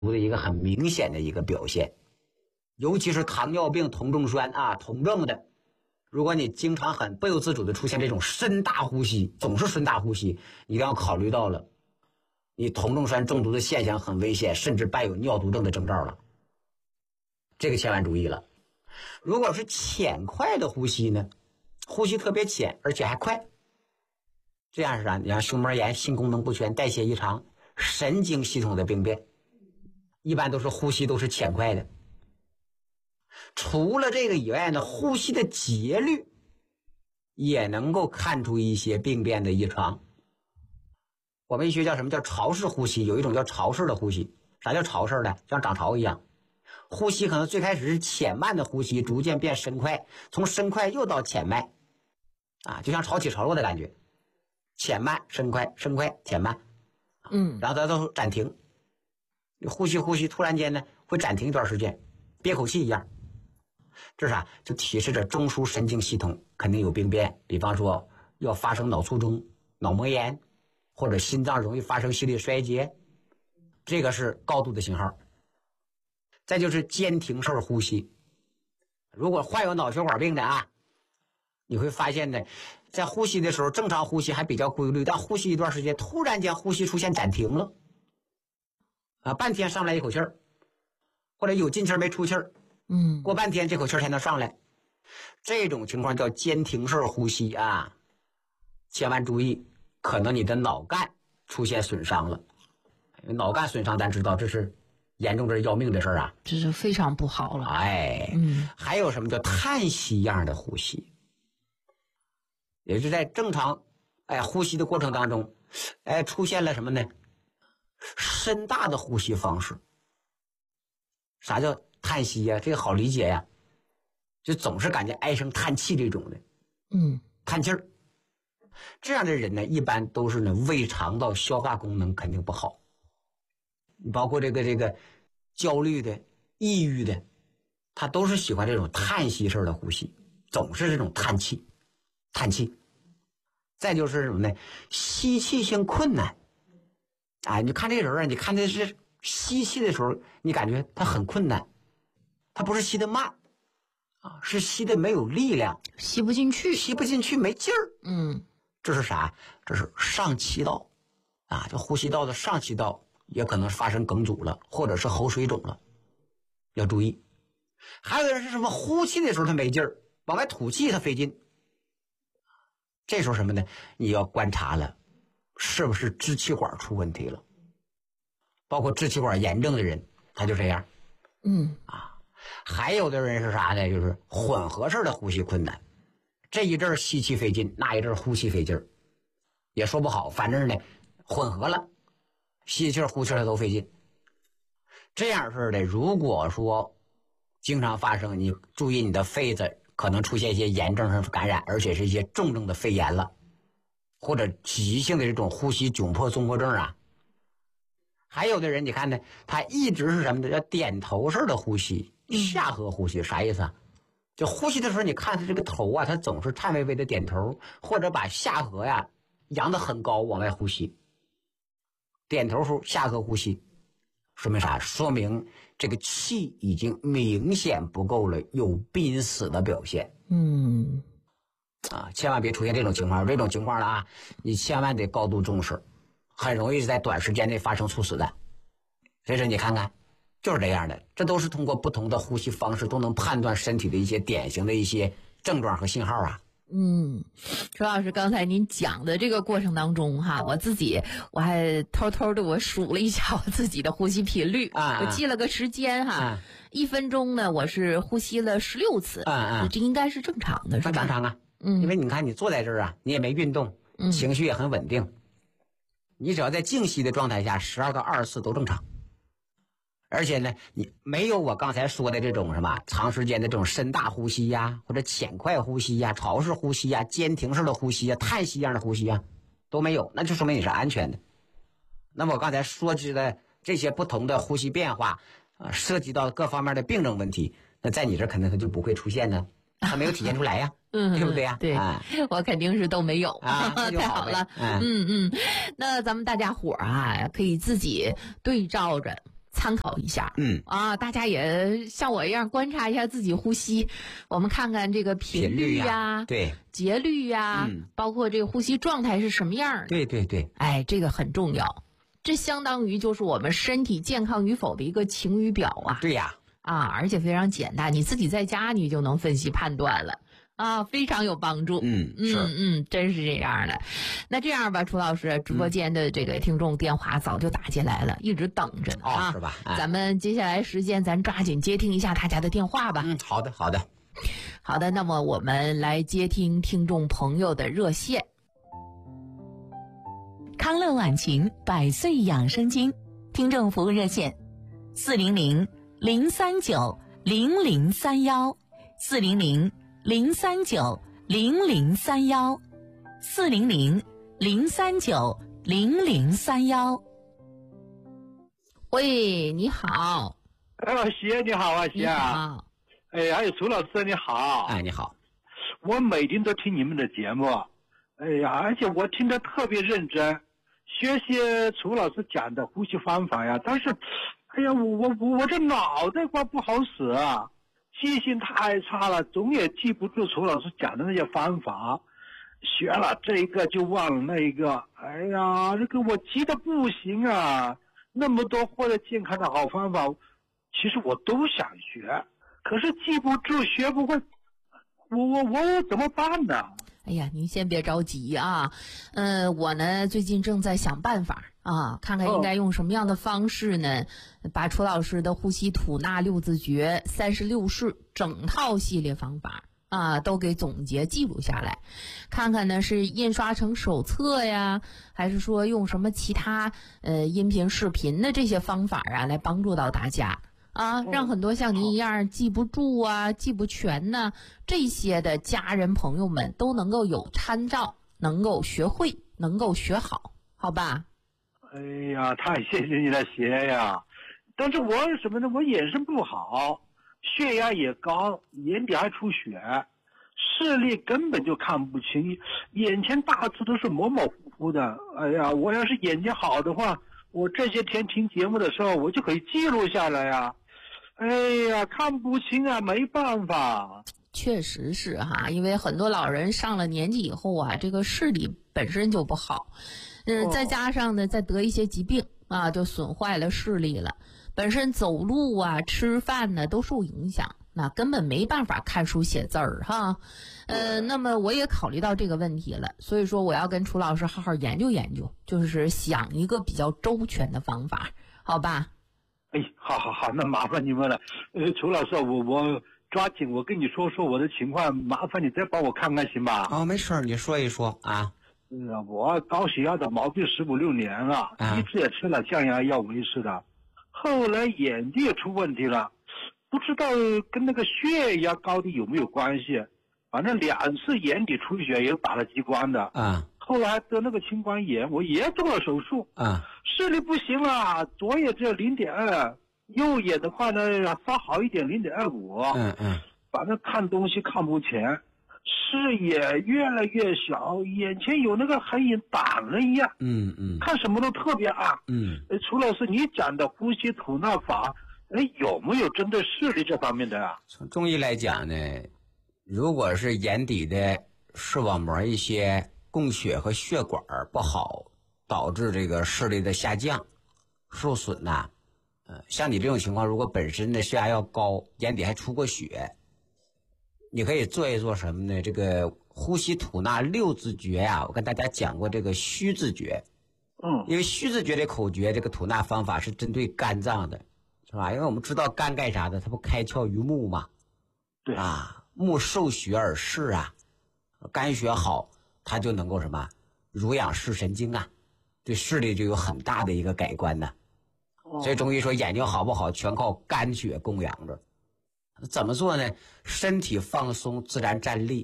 的一个很明显的一个表现。尤其是糖尿病酮重栓啊酮症的，如果你经常很不由自主的出现这种深大呼吸，总是深大呼吸，一定要考虑到了你酮重栓中毒的现象很危险，甚至伴有尿毒症的征兆了，这个千万注意了。如果是浅快的呼吸呢，呼吸特别浅而且还快，这样是啥？你像胸膜炎、性功能不全、代谢异常、神经系统的病变，一般都是呼吸都是浅快的。除了这个以外呢，呼吸的节律也能够看出一些病变的异常。我们医学叫什么？叫潮式呼吸，有一种叫潮式的呼吸。啥叫潮式的？像涨潮一样，呼吸可能最开始是浅慢的呼吸，逐渐变深快，从深快又到浅慢啊，就像潮起潮落的感觉，浅慢深快，深快浅慢，然后它都暂停，呼吸突然间呢会暂停一段时间，憋口气一样。这是啥？就提示着中枢神经系统肯定有病变，比方说要发生脑卒中、脑膜炎，或者心脏容易发生心力衰竭，这个是高度的信号。再就是间停式呼吸，如果患有脑血管病的啊，你会发现呢，在呼吸的时候正常呼吸还比较规律，但呼吸一段时间突然间呼吸出现暂停了啊，半天上来一口气儿，或者有进气儿没出气儿，过半天这口气儿才能上来，这种情况叫间停式呼吸啊，千万注意，可能你的脑干出现损伤了。脑干损伤咱知道这是严重，这是要命的事儿啊， 这是非常不好了。 还有什么叫叹息一样的呼吸，也是在正常呼吸的过程当中出现了什么呢？深大的呼吸方式。啥叫叹息呀？这个好理解呀，就总是感觉唉声叹气这种的，叹气儿。这样的人呢，一般都是呢胃肠道消化功能肯定不好。你包括这个焦虑的、抑郁的，他都是喜欢这种叹息式的呼吸，总是这种叹气。再就是什么呢？吸气性困难。你看这个人啊，你看他是吸气的时候，你感觉他很困难，他不是吸的慢啊，是吸的没有力量， 吸不进去， 没劲儿。这是啥？这是上气道啊，这呼吸道的上气道也可能发生梗阻了，或者是喉水肿了，要注意。还有人是什么？呼气的时候他没劲儿，往外吐气他费劲，这时候什么呢？你要观察了，是不是支气管出问题了？包括支气管炎症的人，他就这样。还有的人是啥呢？就是混合式的呼吸困难，这一阵吸气费劲，那一阵呼气费劲儿，也说不好，反正呢混合了，吸气呼气他都费劲。这样式的，如果说经常发生，你注意你的肺子可能出现一些炎症和感染，而且是一些重症的肺炎了，或者急性的这种呼吸窘迫综合症啊。还有的人你看呢，他一直是什么呢？叫点头式的呼吸，下颌呼吸。啥意思啊？就呼吸的时候你看他这个头啊，他总是颤巍巍的点头，或者把下颌呀扬得很高往外呼吸。点头时候下颌呼吸，说明啥？说明这个气已经明显不够了，有濒死的表现。千万别出现这种情况，这种情况了啊，你千万得高度重视，很容易在短时间内发生猝死的。所以说你看看，就是这样的，这都是通过不同的呼吸方式都能判断身体的一些典型的一些症状和信号啊。 周老师，刚才您讲的这个过程当中哈，我还偷偷的我数了一下我自己的呼吸频率我记了个时间哈，1分钟呢我是呼吸了16次这应该是正常的，是吧？ 正常啊。因为你看你坐在这儿啊，你也没运动，情绪也很稳定，你只要在静息的状态下12到20次都正常。而且呢，你没有我刚才说的这种什么长时间的这种深大呼吸呀，或者浅快呼吸呀、潮式呼吸呀、间停式的呼吸呀、叹息一样的呼吸呀，都没有，那就说明你是安全的。那么我刚才说的这些不同的呼吸变化涉及到各方面的病症问题，那在你这肯定它就不会出现呢，它没有体现出来呀。对不对呀？ 对，我肯定是都没有太好了。那咱们大家伙可以自己对照着参考一下。大家也像我一样观察一下自己呼吸，我们看看这个频率呀， 对， 节律呀，包括这个呼吸状态是什么样的。 对， 哎，这个很重要，这相当于就是我们身体健康与否的一个晴雨表啊。 对呀， 而且非常简单，你自己在家你就能分析判断了。非常有帮助。真是这样的。那这样吧，楚老师，直播间的这个听众电话早就打进来了，一直等着呢是吧？ 咱们接下来时间，咱抓紧接听一下大家的电话吧。 好的。 那么我们来接听听众朋友的热线。 康乐晚晴100岁养生经听众服务热线400-039-0031，400-039-0031。 喂，你好。 谢你好啊，谢啊。 还有楚老师你好。 你好。 我每天都听你们的节目，而且我听得特别认真，学习楚老师讲的呼吸方法呀。但是，我这脑袋瓜不好使啊，记性太差了，总也记不住楚老师讲的那些方法，学了这一个就忘了那一个。这个我记得不行啊，那么多获得健康的好方法，其实我都想学，可是记不住，学不会，我怎么办呢？ 哎呀，您先别着急啊，我呢最近正在想办法看看应该用什么样的方式呢，把楚老师的呼吸吐纳六字诀36式整套系列方法都给总结记录下来，看看呢是印刷成手册呀，还是说用什么其他音频视频的这些方法来帮助到大家。让很多像您一样记不住记不全呢，这些的家人朋友们都能够有参照，能够学会，能够学好，好吧？ 太谢谢你了，谢呀！但是我什么呢？我眼神不好，血压也高，眼底还出血，视力根本就看不清，眼前大致都是模模糊糊的。我要是眼睛好的话，我这些天听节目的时候，我就可以记录下来呀。看不清没办法。 确实是因为很多老人上了年纪以后这个视力本身就不好，再加上呢再得一些疾病就损坏了视力了，本身走路吃饭呢都受影响，那根本没办法看书写字儿那么我也考虑到这个问题了，所以说我要跟楚老师好好研究研究，就是想一个比较周全的方法，好吧？ 好，那麻烦你们了。楚老师，我抓紧，我跟你说我的情况，麻烦你再帮我看看行吧？ 没事，你说一说啊。 我高血压的毛病15、16年了，一直也吃了降压药维持的，后来眼睛也出问题了，不知道跟那个血压高低有没有关系，反正2次眼底出血也打了激光的后来得那个青光眼，我也做了手术视力不行了，左眼只有0.2，右眼的话呢稍好一点0.25反正看东西看不前，视野越来越小，眼前有那个黑影挡了一样看什么都特别暗楚老师，你讲的呼吸吐纳法有没有针对视力这方面的从中医来讲呢，如果是眼底的视网膜一些供血和血管不好，导致这个视力的下降受损像你这种情况，如果本身的血压要高，眼底还出过血，你可以做一做什么呢？这个呼吸吐纳6字诀我跟大家讲过这个虚字诀因为虚字诀这口诀，这个吐纳方法是针对肝脏的，是吧？因为我们知道肝干啥的，它不开窍于目吗？ 对目受血而视肝血好，它就能够什么濡养视神经对视力就有很大的一个改观呢。所以中医说眼睛好不好全靠肝血供养着。怎么做呢？身体放松，自然站立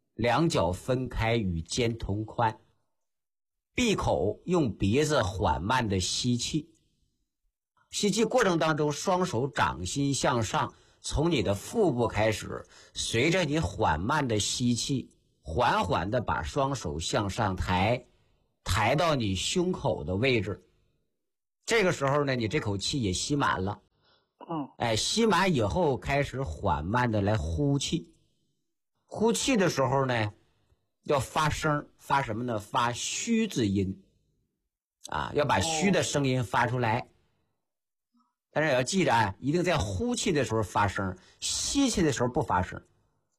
，2脚分开与肩同宽，闭口用鼻子缓慢的吸气，吸气过程当中双手掌心向上，从你的腹部开始，随着你缓慢的吸气，缓缓的把双手向上抬到你胸口的位置， 这个时候呢，你这口气也吸满了。吸满以后开始缓慢的来呼气。呼气的时候呢，要发声，发什么呢？发虚字音。要把虚的声音发出来。但是也要记着一定在呼气的时候发声，吸气的时候不发声。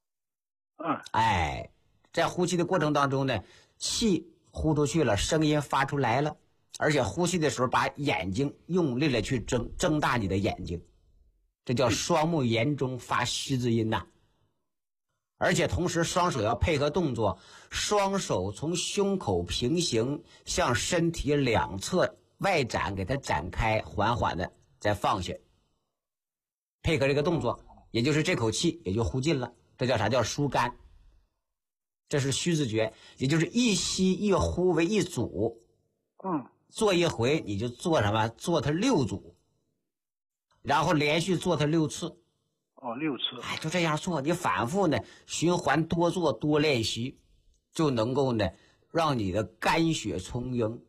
在呼气的过程当中呢，气呼出去了，声音发出来了，而且呼气的时候把眼睛用力的去睁大你的眼睛，这叫双目言中发虚字音呐。而且同时双手要配合动作，双手从胸口平行向身体两侧外展，给它展开，缓缓的再放下，配合这个动作，也就是这口气也就呼尽了。这叫啥？叫疏肝。这是虚字诀，也就是一吸一呼为一组。做一回你就做什么？做它6组，然后连续做它6次。 6次。 就这样做，你反复呢循环多做多练习，就能够呢让你的肝血充盈，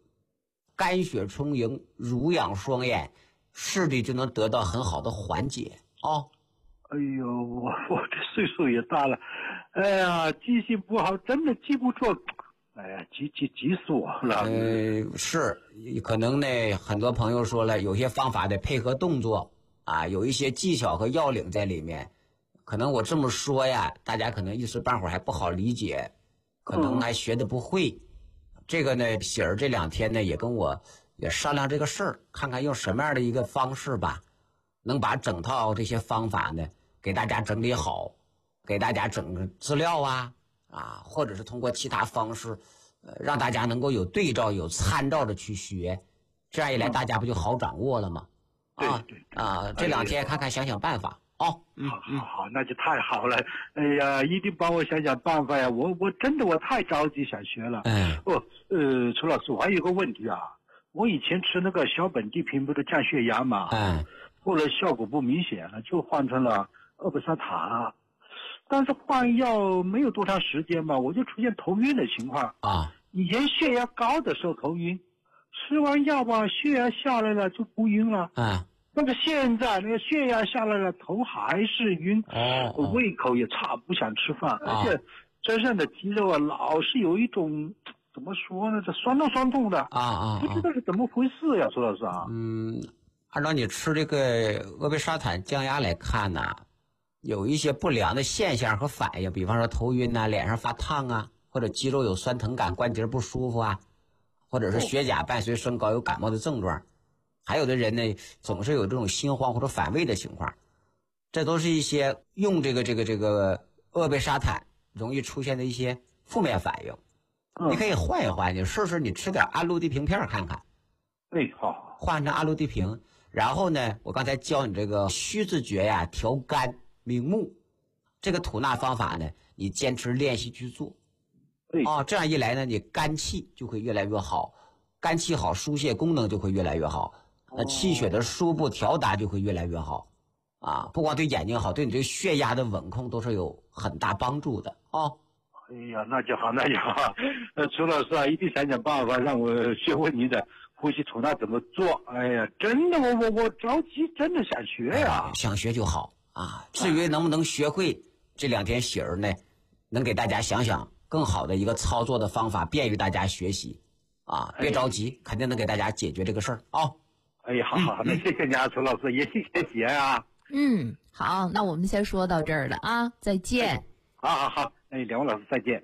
濡养双眼，视力就能得到很好的缓解。 哎呦，我这岁数也大了，哎呀，记性不好，真的记不住。哎呀，急死我了。 是，可能呢，很多朋友说了，有些方法得配合动作有一些技巧和要领在里面。可能我这么说呀，大家可能一时半会儿还不好理解，可能还学得不会。这个呢，喜儿这2天呢也跟我也商量这个事儿，看看用什么样的一个方式吧，能把整套这些方法呢给大家整理好，给大家整个资料或者是通过其他方式，让大家能够有对照、有参照的去学，这样一来大家不就好掌握了吗？ 对， 这2天看看想想办法。 好，那就太好了。哎呀，一定帮我想想办法呀！我真的太着急想学了。楚老师，我还有个问题我以前吃那个小本地平不是降血压嘛？后来效果不明显了，就换成了阿贝沙塔。但是换药没有多长时间吧，我就出现头晕的情况。以前血压高的时候头晕，吃完药吧，血压下来了就不晕了。但是现在那个血压下来了，头还是晕，胃口也差，不想吃饭，而且身上的肌肉老是有一种怎么说呢，这酸痛的不知道是怎么回事呀，楚老师按照你吃这个阿贝沙坦降压来看有一些不良的现象和反应，比方说头晕脸上发烫或者肌肉有酸疼感，关节不舒服或者是血钾伴随升高有感冒的症状。还有的人呢，总是有这种心慌或者反胃的情况，这都是一些用这个阿贝沙坦容易出现的一些负面反应。你可以换一换，你试试你吃点阿鲁地平片看看。 好， 换成阿鲁地平，然后呢，我刚才教你这个虚字诀调肝明目，这个吐纳方法呢，你坚持练习去做。这样一来呢，你肝气就会越来越好，肝气好，疏泄功能就会越来越好。那气血的输布调达就会越来越好不光对眼睛好，对你这个血压的稳控都是有很大帮助的哎呀，那就好。楚老师一定想想办法让我学会您的呼吸吐纳怎么做。哎呀，真的我着急，真的想学想学就好至于能不能学会，这2天喜儿呢能给大家想想更好的一个操作的方法，便于大家学习别着急，肯定能给大家解决这个事儿哎呀，好，那谢谢你楚老师，也谢谢喜儿好，那我们先说到这儿了再见。 好，两位老师再见。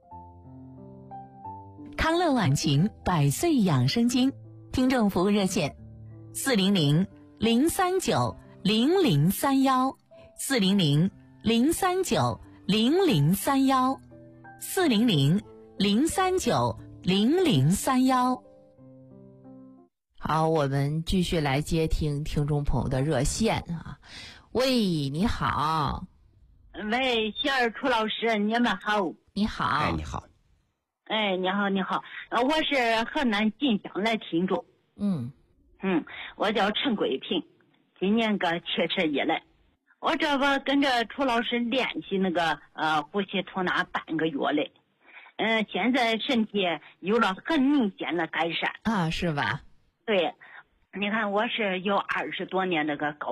康乐晚晴百岁养生经听众服务热线400-039-0031 400-039-0031 400-039-0031。 好，我们继续来接听听众朋友的热线喂，你好。 喂，喜儿楚老师，你们好。 你好。 你好。 你好，我是河南晋江的听众。我叫陈桂平，今年个71了。我这个跟着楚老师练习那个呼吸吐纳半个月了。现在身体有了很明显的改善是吧？ 对， 你看我是有20多年那个高